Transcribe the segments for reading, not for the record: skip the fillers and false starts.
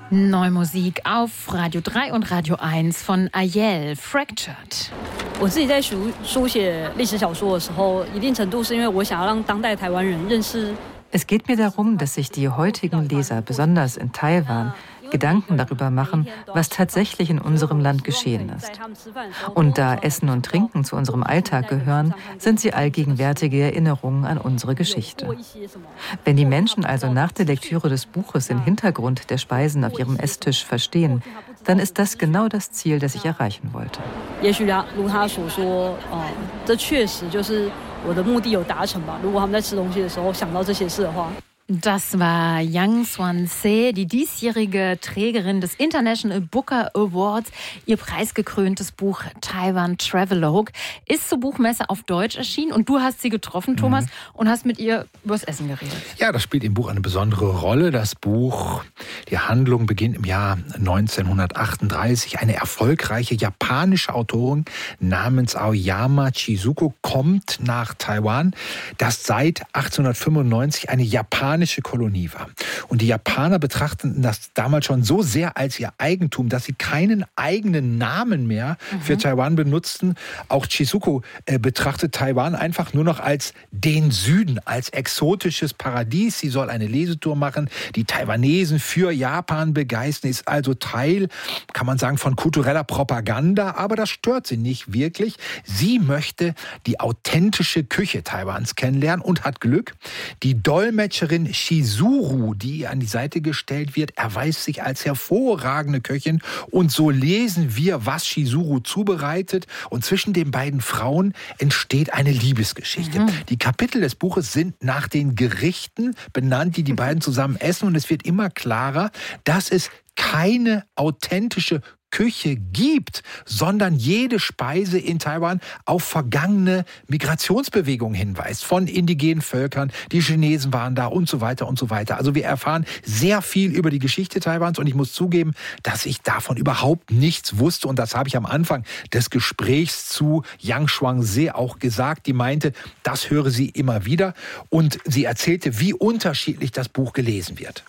Neue Musik auf Radio 3 und Radio 1 von Ayel, Fractured. 我自己在书写历史小说的时候，一定程度是因为我想要让当代台湾人认识。 Es geht mir darum, dass sich die heutigen Leser, besonders in Taiwan, Gedanken darüber machen, was tatsächlich in unserem Land geschehen ist. Und da Essen und Trinken zu unserem Alltag gehören, sind sie allgegenwärtige Erinnerungen an unsere Geschichte. Wenn die Menschen also nach der Lektüre des Buches den Hintergrund der Speisen auf ihrem Esstisch verstehen, dann ist das genau das Ziel, das ich erreichen wollte. 也许如他所说，这确实就是我的目的有达成吧。如果他们在吃东西的时候想到这些事的话。 Das war Yang Swan-se, die diesjährige Trägerin des International Booker Awards. Ihr preisgekröntes Buch Taiwan Travelogue ist zur Buchmesse auf Deutsch erschienen. Und du hast sie getroffen, Thomas, und hast mit ihr übers Essen geredet. Ja, das spielt im Buch eine besondere Rolle. Das Buch, die Handlung beginnt im Jahr 1938. Eine erfolgreiche japanische Autorin namens Aoyama Chizuko kommt nach Taiwan, das seit 1895 eine japanische Kolonie war. Und die Japaner betrachteten das damals schon so sehr als ihr Eigentum, dass sie keinen eigenen Namen mehr für Taiwan benutzten. Auch Chizuko betrachtet Taiwan einfach nur noch als den Süden, als exotisches Paradies. Sie soll eine Lesetour machen, die Taiwanesen für Japan begeistern, ist also Teil, kann man sagen, von kultureller Propaganda, aber das stört sie nicht wirklich. Sie möchte die authentische Küche Taiwans kennenlernen und hat Glück. Die Dolmetscherin Shizuru, die an die Seite gestellt wird, erweist sich als hervorragende Köchin. Und so lesen wir, was Shizuru zubereitet. Und zwischen den beiden Frauen entsteht eine Liebesgeschichte. Die Kapitel des Buches sind nach den Gerichten benannt, die die beiden zusammen essen. Und es wird immer klarer, dass es keine authentische Küche gibt, sondern jede Speise in Taiwan auf vergangene Migrationsbewegungen hinweist. Von indigenen Völkern, die Chinesen waren da und so weiter und so weiter. Also wir erfahren sehr viel über die Geschichte Taiwans und ich muss zugeben, dass ich davon überhaupt nichts wusste. Und das habe ich am Anfang des Gesprächs zu Yang Swan-se auch gesagt. Die meinte, das höre sie immer wieder. Und sie erzählte, wie unterschiedlich das Buch gelesen wird.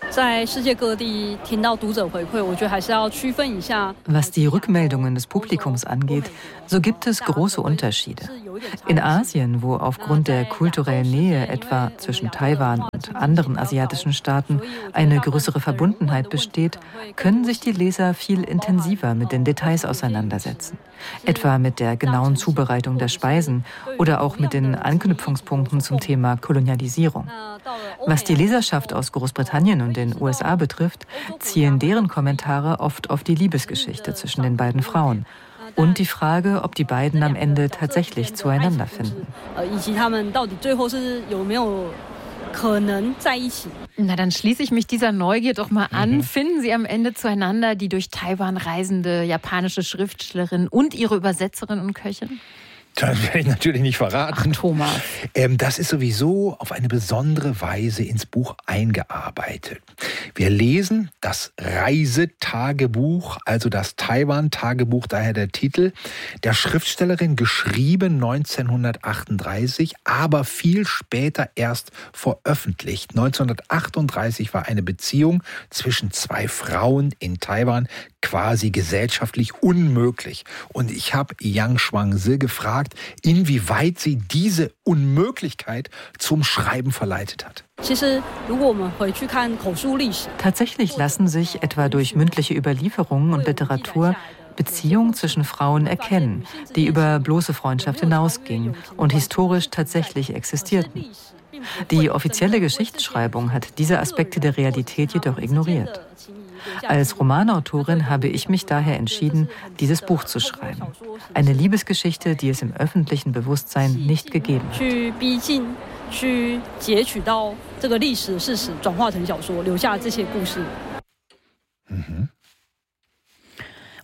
Was die Rückmeldungen des Publikums angeht, so gibt es große Unterschiede. In Asien, wo aufgrund der kulturellen Nähe etwa zwischen Taiwan und anderen asiatischen Staaten eine größere Verbundenheit besteht, können sich die Leser viel intensiver mit den Details auseinandersetzen. Etwa mit der genauen Zubereitung der Speisen oder auch mit den Anknüpfungspunkten zum Thema Kolonialisierung. Was die Leserschaft aus Großbritannien und den USA betrifft, zielen deren Kommentare oft auf die Liebesgeschichte zwischen den beiden Frauen und die Frage, ob die beiden am Ende tatsächlich zueinander finden. Na, dann schließe ich mich dieser Neugier doch mal an. Finden Sie am Ende zueinander, die durch Taiwan reisende japanische Schriftstellerin und ihre Übersetzerin und Köchin? Das werde ich natürlich nicht verraten. Ach, Thomas. Das ist sowieso auf eine besondere Weise ins Buch eingearbeitet. Wir lesen das Reisetagebuch, also das Taiwan-Tagebuch, daher der Titel, der Schriftstellerin, geschrieben 1938, aber viel später erst veröffentlicht. 1938 war eine Beziehung zwischen zwei Frauen in Taiwan quasi gesellschaftlich unmöglich. Und ich habe Yang Swan-se gefragt, inwieweit sie diese Unmöglichkeit zum Schreiben verleitet hat. Tatsächlich lassen sich etwa durch mündliche Überlieferungen und Literatur Beziehungen zwischen Frauen erkennen, die über bloße Freundschaft hinausgingen und historisch tatsächlich existierten. Die offizielle Geschichtsschreibung hat diese Aspekte der Realität jedoch ignoriert. Als Romanautorin habe ich mich daher entschieden, dieses Buch zu schreiben. Eine Liebesgeschichte, die es im öffentlichen Bewusstsein nicht gegeben hat.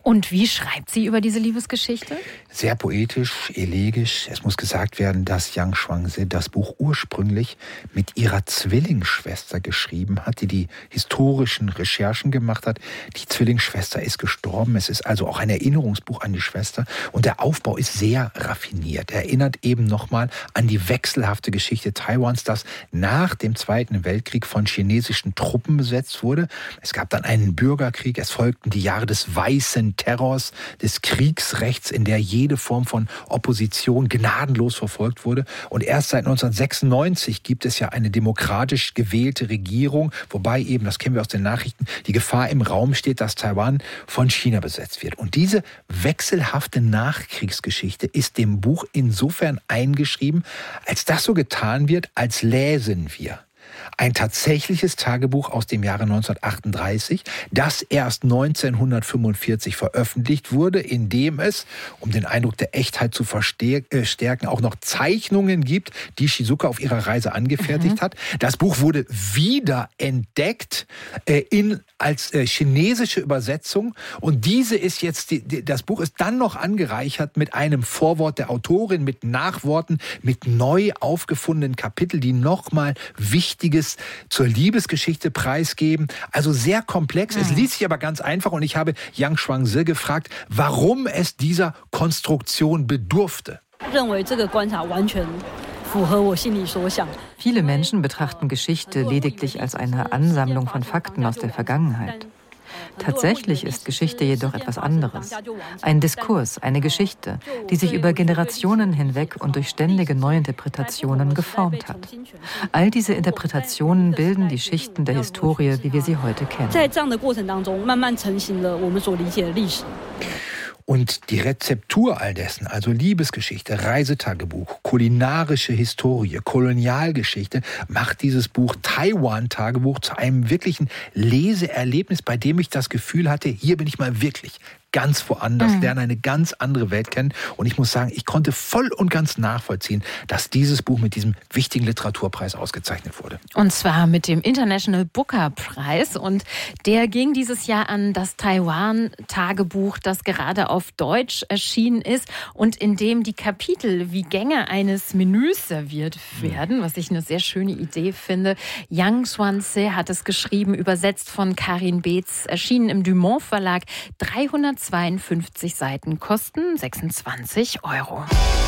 Und wie schreibt sie über diese Liebesgeschichte? Sehr poetisch, elegisch. Es muss gesagt werden, dass Yang Shuangzi das Buch ursprünglich mit ihrer Zwillingsschwester geschrieben hat, die historischen Recherchen gemacht hat. Die Zwillingsschwester ist gestorben. Es ist also auch ein Erinnerungsbuch an die Schwester. Und der Aufbau ist sehr raffiniert. Er erinnert eben nochmal an die wechselhafte Geschichte Taiwans, das nach dem Zweiten Weltkrieg von chinesischen Truppen besetzt wurde. Es gab dann einen Bürgerkrieg. Es folgten die Jahre des Weißen Terrors, des Kriegsrechts, in der jede Form von Opposition gnadenlos verfolgt wurde. Und erst seit 1996 gibt es ja eine demokratisch gewählte Regierung, wobei eben, das kennen wir aus den Nachrichten, die Gefahr im Raum steht, dass Taiwan von China besetzt wird. Und diese wechselhafte Nachkriegsgeschichte ist dem Buch insofern eingeschrieben, als das so getan wird, als läsen wir ein tatsächliches Tagebuch aus dem Jahre 1938, das erst 1945 veröffentlicht wurde, in dem es, um den Eindruck der Echtheit zu verstärken, auch noch Zeichnungen gibt, die Shizuka auf ihrer Reise angefertigt hat. Das Buch wurde wieder entdeckt als chinesische Übersetzung, und diese ist jetzt, das Buch ist dann noch angereichert mit einem Vorwort der Autorin, mit Nachworten, mit neu aufgefundenen Kapiteln, die nochmal Wichtiges zur Liebesgeschichte preisgeben. Also sehr komplex. Es liest sich aber ganz einfach, und ich habe Yang Shuangzi gefragt, warum es dieser Konstruktion bedurfte. Viele Menschen betrachten Geschichte lediglich als eine Ansammlung von Fakten aus der Vergangenheit. Tatsächlich ist Geschichte jedoch etwas anderes. Ein Diskurs, eine Geschichte, die sich über Generationen hinweg und durch ständige Neuinterpretationen geformt hat. All diese Interpretationen bilden die Schichten der Historie, wie wir sie heute kennen. Und die Rezeptur all dessen, also Liebesgeschichte, Reisetagebuch, kulinarische Historie, Kolonialgeschichte, macht dieses Buch Taiwan-Tagebuch zu einem wirklichen Leseerlebnis, bei dem ich das Gefühl hatte, hier bin ich mal wirklich ganz woanders, lerne eine ganz andere Welt kennen. Und ich muss sagen, ich konnte voll und ganz nachvollziehen, dass dieses Buch mit diesem wichtigen Literaturpreis ausgezeichnet wurde. Und zwar mit dem International Booker Prize. Und der ging dieses Jahr an das Taiwan-Tagebuch, das gerade auf Deutsch erschienen ist und in dem die Kapitel wie Gänge eines Menüs serviert werden, was ich eine sehr schöne Idee finde. Yang Shuangzi hat es geschrieben, übersetzt von Karin Beetz, erschienen im Dumont Verlag, 352 Seiten, kosten 26 €.